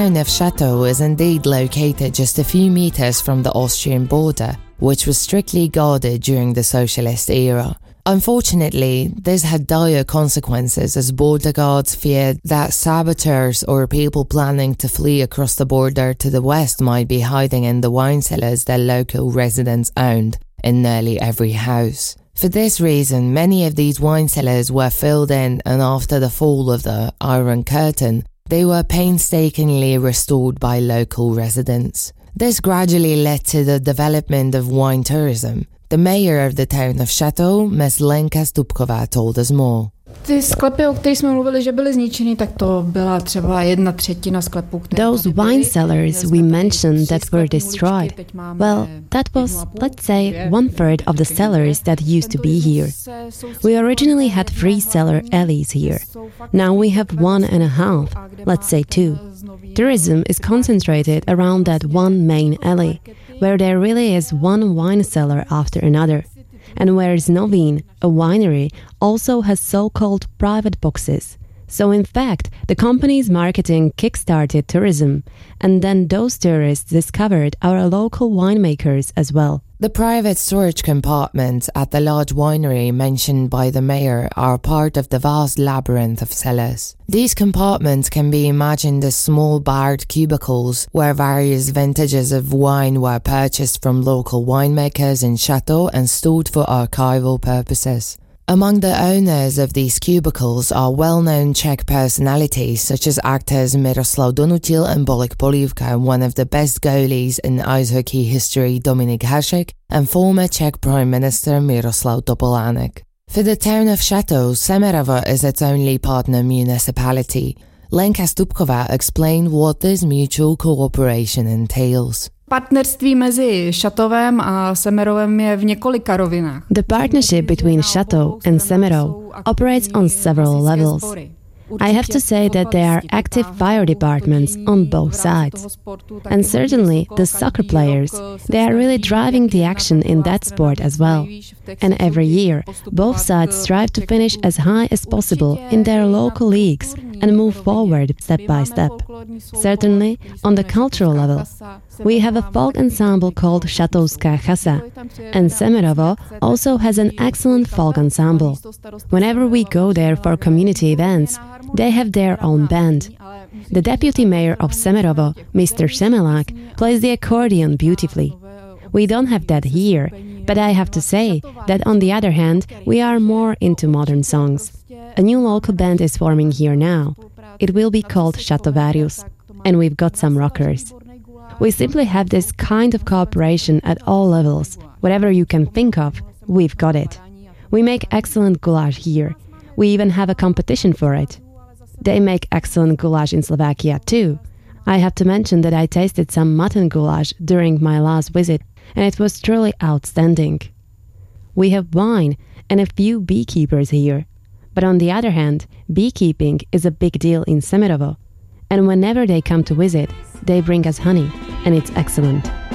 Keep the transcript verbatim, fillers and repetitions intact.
town of Château is indeed located just a few meters from the Austrian border, which was strictly guarded during the socialist era. Unfortunately, this had dire consequences as border guards feared that saboteurs or people planning to flee across the border to the west might be hiding in the wine cellars that local residents owned in nearly every house. For this reason, many of these wine cellars were filled in, and after the fall of the Iron Curtain, they were painstakingly restored by local residents. This gradually led to the development of wine tourism. The mayor of the town of Château, Miss Lenka Stupková, told us more. Ty sklepy, o kterých jsme mluvili, že byly zničeny, tak to byla třeba jedna třetina sklepů, které Those wine cellars we mentioned that were destroyed, well, that was, let's say, one third of the cellars that used to be here. We originally had three cellar alleys here. Now we have one and a half, let's say two. Tourism is concentrated around that one main alley, where there really is one wine cellar after another. And whereas Novin, a winery, also has so-called private boxes. So in fact, the company's marketing kick-started tourism, and then those tourists discovered our local winemakers as well. The private storage compartments at the large winery mentioned by the mayor are part of the vast labyrinth of cellars. These compartments can be imagined as small barred cubicles where various vintages of wine were purchased from local winemakers in Château and stored for archival purposes. Among the owners of these cubicles are well-known Czech personalities such as actors Miroslav Donutil and Bolek Polívka, one of the best goalies in ice hockey history Dominik Hasek, and former Czech Prime Minister Miroslav Topolánek. For the town of Château, Semerovo is its only partner municipality. Lenka Stupková explained what this mutual cooperation entails. Partnerství mezi Châteauem a Semerovem je v několika rovinách. The partnership between Château and Semerov operates on several levels. I have to say that there are active fire departments on both sides. And certainly the soccer players, they are really driving the action in that sport as well. And every year, both sides strive to finish as high as possible in their local leagues and move forward step by step. Certainly, on the cultural level, we have a folk ensemble called Châteauská chasa, and Semerovo also has an excellent folk ensemble. Whenever we go there for community events, they have their own band. The deputy mayor of Semerovo, Mister Semelák, plays the accordion beautifully. We don't have that here, but I have to say that on the other hand, we are more into modern songs. A new local band is forming here now. It will be called Châteauvarius, and we've got some rockers. We simply have this kind of cooperation at all levels. Whatever you can think of, we've got it. We make excellent goulash here. We even have a competition for it. They make excellent goulash in Slovakia too. I have to mention that I tasted some mutton goulash during my last visit, and it was truly outstanding. We have wine and a few beekeepers here. But on the other hand, beekeeping is a big deal in Semerovo. And whenever they come to visit, they bring us honey, and it's excellent.